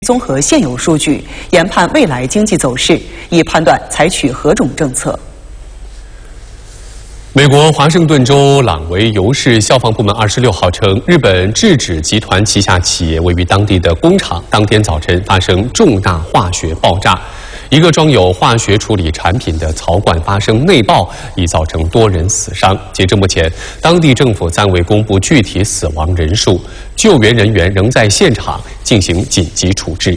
综合现有数据，研判未来经济走势，以判断采取何种政策。 美国华盛顿州朗维尤市消防部门26号称，日本制纸集团旗下企业位于当地的工厂当天早晨发生重大化学爆炸，一个装有化学处理产品的槽罐发生内爆，已造成多人死伤。截至目前，当地政府暂未公布具体死亡人数，救援人员仍在现场进行紧急处置。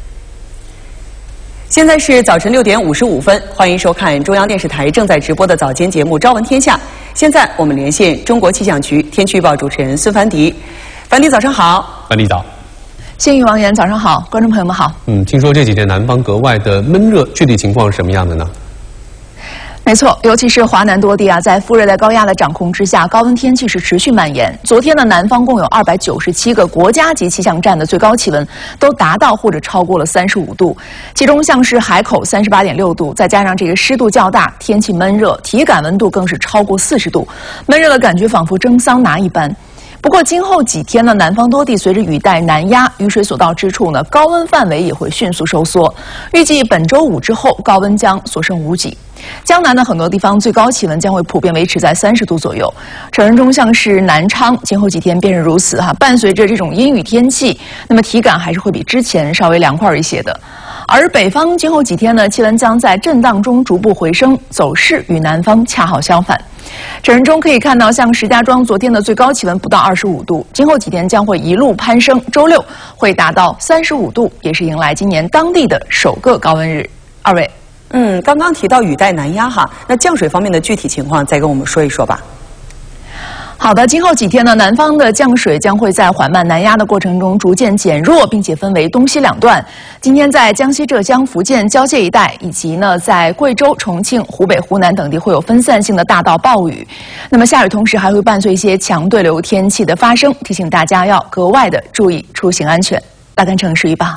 现在是早晨6点55分，欢迎收看中央电视台正在直播的早间节目《朝闻天下》。现在我们连线中国气象局天气预报主持人孙凡迪。凡迪，早上好。 凡迪早。 幸运王源，早上好，观众朋友们好。 听说这几天南方格外的闷热，具体情况是什么样的呢？ 没错，尤其是华南多地在副热带高压的掌控之下，高温天气是持续蔓延。昨天呢，南方共有297个国家级气象站的最高气温都达到或者超过了35度，其中像是海口38.6度，再加上这个湿度较大，天气闷热，体感温度更是超过40度，闷热的感觉仿佛蒸桑拿一般。不过今后几天呢，南方多地随着雨带南压，雨水所到之处呢，高温范围也会迅速收缩。预计本周5之后，高温将所剩无几。江南的很多地方最高气温将会普遍维持在30度左右，成人中像是南昌，今后几天便是如此哈。伴随着这种阴雨天气，那么体感还是会比之前稍微凉快一些的。而北方今后几天呢，气温将在震荡中逐步回升，走势与南方恰好相反。成人中可以看到，像石家庄昨天的最高气温不到25度，今后几天将会一路攀升，周6会达到35度，也是迎来今年当地的首个高温日。二位， 刚刚提到雨带南压哈，那降水方面的具体情况再跟我们说一说吧。 好的，今后几天呢，南方的降水将会在缓慢南压的过程中逐渐减弱，并且分为东西两段。今天在江西、浙江、福建交界一带，以及呢在贵州、重庆、湖北、湖南等地会有分散性的大到暴雨。那么下雨同时还会伴随一些强对流天气的发生，提醒大家要格外的注意出行安全。来看城市预报。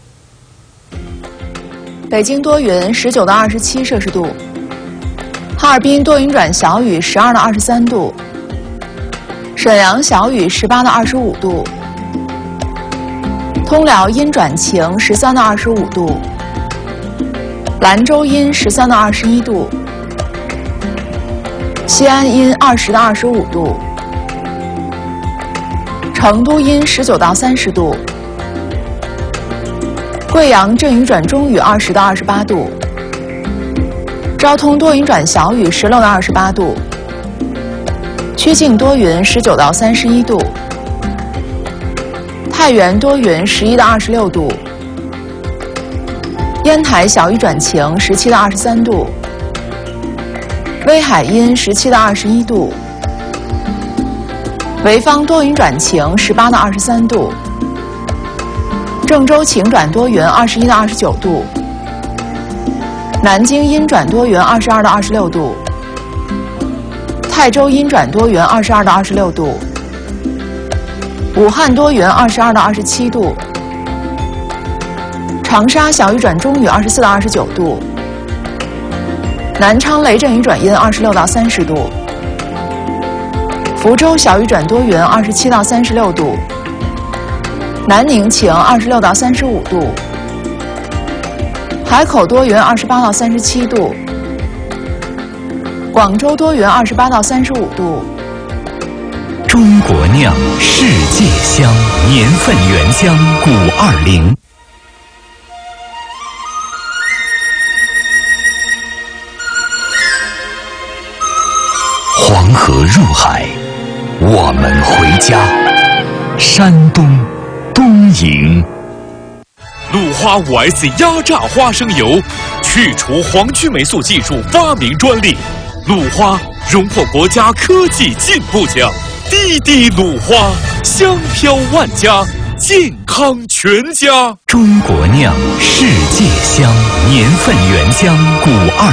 北京多云，19到27摄氏度；哈尔滨多云转小雨，12到23度；沈阳小雨，18到25度；通辽阴转晴，13到25度；兰州阴，13到21度；西安阴，20到25度；成都阴，19到30度；贵阳阵雨转中雨，20到28度；昭通多云转小雨，16到28度；曲靖多云，19到31度；太原多云，11到26度；烟台小雨转晴，17到23度；威海阴，17到21度；潍坊多云转晴，18到23度；郑州晴转多云，21到29度；南京阴转多云，22到26度；泰州阴转多云，22到26度；武汉多云，22到27度；长沙小雨转中雨，24到29度；南昌雷阵雨转阴，26到30度；福州小雨转多云，27到36度；南宁晴，26到35度；海口多云，28到37度；广州多云，28到35度。 中国酿，世界香，年份原香520。黄河入海，我们回家。山东东营。 鲁花5S 压榨花生油，去除黄曲霉素技术发明专利，鲁花荣获国家科技进步奖。滴滴鲁花，香飘万家，健康全家。 中国酿，世界香，年份原香520。